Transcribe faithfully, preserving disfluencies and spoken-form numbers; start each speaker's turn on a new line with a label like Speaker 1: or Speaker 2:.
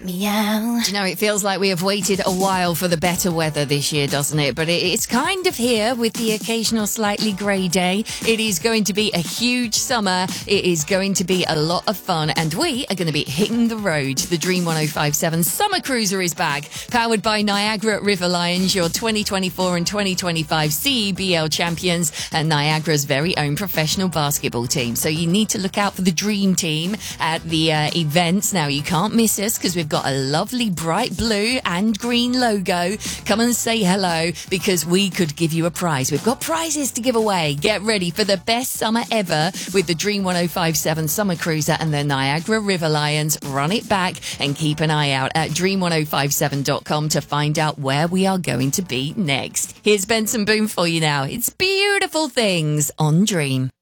Speaker 1: Meow.
Speaker 2: Do you know, it feels like we have waited a while for the better weather this year, doesn't it? But it, it's kind of here with the occasional slightly grey day. It is going to be a huge summer. It is going to be a lot of fun. And we are going to be hitting the road. The Dream one oh five seven Summer Cruiser is back. Powered by Niagara River Lions, your twenty twenty-four and twenty twenty-five C E B L champions and Niagara's very own professional basketball team. So you need to look out for the Dream Team at the uh, events. Now, you can't miss us because we've got a lovely bright blue and green logo. Come and say hello because we could give you a prize. We've got prizes to give away. Get ready for the best summer ever with the Dream one oh five seven Summer Cruiser and the Niagara River Lions. Run it back and keep an eye out at dream one oh five seven dot com to find out where we are going to be next. Here's Benson Boone for you now. It's Beautiful Things on Dream.